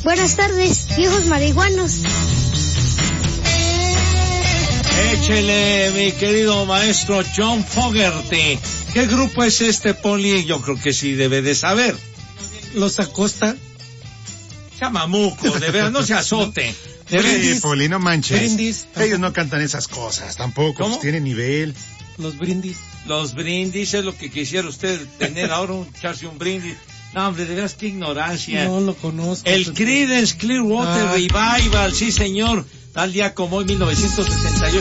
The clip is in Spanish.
Buenas tardes, viejos marihuanos. Échele, mi querido maestro John Fogerty. ¿Qué grupo es este, Poli? Yo creo que sí debe de saber. Los Acosta. Chamamuco, de veras, no se azote. Sí, Poli, no manches. Brindis. Ellos no cantan esas cosas, tampoco. ¿Cómo? Pues tienen nivel. Los Brindis. Los brindis es lo que quisiera usted tener ahora, echarse un brindis. No, hombre, de veras, qué ignorancia. No lo conozco. El Creedence Clearwater Revival, sí señor. Tal día como hoy, 1968,